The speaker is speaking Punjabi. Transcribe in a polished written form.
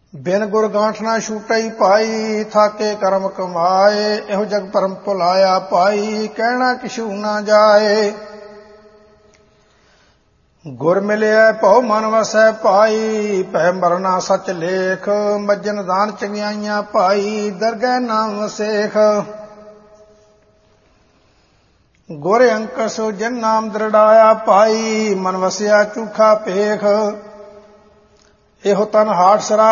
ਬਿਨ ਗੁਰ ਗਾਂਠਣਾ ਛੂਟਈ ਭਾਈ, ਥਾਕੇ ਕਰਮ ਕਮਾਏ, ਇਹੋ ਜਗ ਭਰਮ ਭੁਲਾਇਆ ਭਾਈ, ਕਹਿਣਾ ਕਿਛੂ ਨਾ ਜਾਏ। ਗੁਰ ਮਿਲਿਆ ਭਉ ਮਨ ਵਸੈ ਭਾਈ, ਭੈ ਮਰਨਾ ਸਚ ਲੇਖ, ਮੱਜਨ ਦਾਨ ਚੰਗਿਆਈਆਂ ਭਾਈ, ਦਰਗਹਿ ਨਾਮ ਸੇਖ। ਗੁਰ ਅੰਕਸ ਜਿਨ ਨਾਮ ਦ੍ਰਿੜਾਇਆ ਭਾਈ, ਮਨ ਵਸਿਆ ਝੂਠਾ ਭੇਖ, ਇਹੋ ਤਨ ਹਾਟ ਸਰਾ